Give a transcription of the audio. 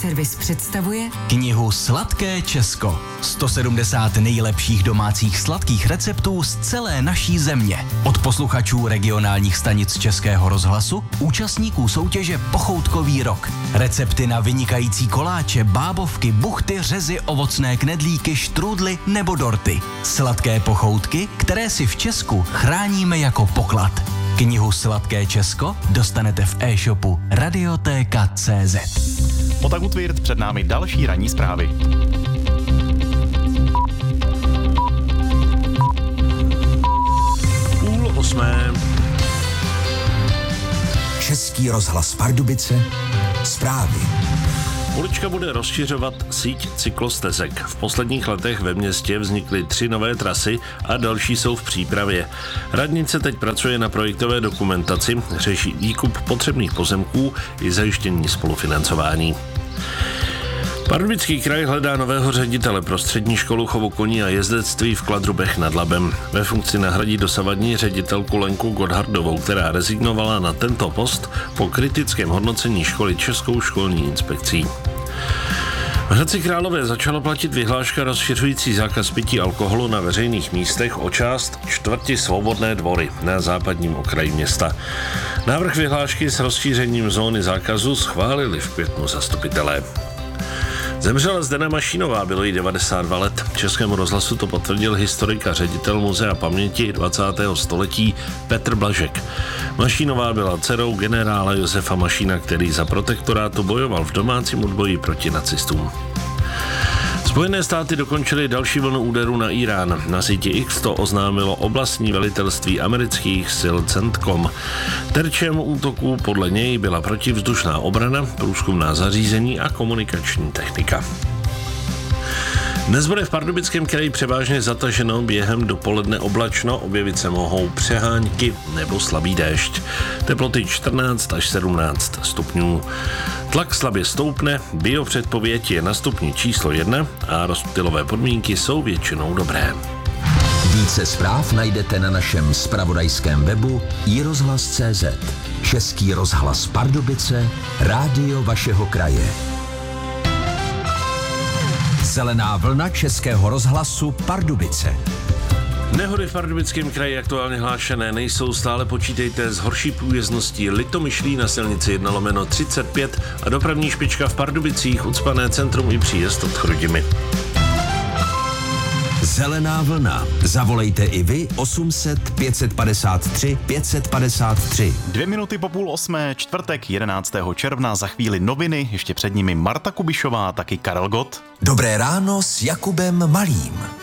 Servis představuje knihu Sladké Česko. 170 nejlepších domácích sladkých receptů z celé naší země. Od posluchačů regionálních stanic Českého rozhlasu, účastníků soutěže Pochoutkový rok. Recepty na vynikající koláče, bábovky, buchty, řezy, ovocné knedlíky, štrůdly nebo dorty. Sladké pochoutky, které si v Česku chráníme jako poklad. Knihu Sladké Česko dostanete v e-shopu Radiotéka.cz. Potagut Virt, před námi další ranní zprávy. Půl osmé. Český rozhlas Pardubice, zprávy. Ulička bude rozšiřovat síť cyklostezek. V posledních letech ve městě vznikly 3 nové trasy a další jsou v přípravě. Radnice teď pracuje na projektové dokumentaci, řeší výkup potřebných pozemků i zajištění spolufinancování. Pardubický kraj hledá nového ředitele pro střední školu chovu koní a jezdectví v Kladrubech nad Labem. Ve funkci nahradí dosavadní ředitelku Lenku Godhardovou, která rezignovala na tento post po kritickém hodnocení školy Českou školní inspekcí. V Hradci Králové začala platit vyhláška rozšiřující zákaz pití alkoholu na veřejných místech o část čtvrti Svobodné dvory na západním okraji města. Návrh vyhlášky s rozšířením zóny zákazu schválili v květnu zastupitelé. Zemřela Zdena Mašínová, bylo jí 92 let. Českému rozhlasu to potvrdil historik a ředitel Muzea paměti 20. století Petr Blažek. Mašínová byla dcerou generála Josefa Mašína, který za protektorátu bojoval v domácím odboji proti nacistům. Spojené státy dokončily další vlnu úderů na Irán. Na síti X to oznámilo oblastní velitelství amerických sil CENTCOM. Terčem útoků podle něj byla protivzdušná obrana, průzkumná zařízení a komunikační technika. Dnes bude v Pardubickém kraji převážně zataženo, během dopoledne oblačno, objevit se mohou přehánky nebo slabý déšť. Teploty 14 až 17 stupňů. Tlak slabě stoupne, biopředpověď je na stupni číslo 1 a rozptylové podmínky jsou většinou dobré. Více zpráv najdete na našem zpravodajském webu iRozhlas.cz. Český rozhlas Pardubice, rádio vašeho kraje. Zelená vlna Českého rozhlasu Pardubice. Nehody v Pardubickém kraji aktuálně hlášené nejsou, stále počítejte s horší průjezdností Litomyšlí na silnici 1/35 a dopravní špička v Pardubicích, ucpané centrum i příjezd od Chrudimi. Zelená vlna. Zavolejte i vy 800 553 553. 2 minuty po 7:30, čtvrtek 11. června, za chvíli noviny, ještě před nimi Marta Kubišová, taky Karel Gott. Dobré ráno s Jakubem Malým.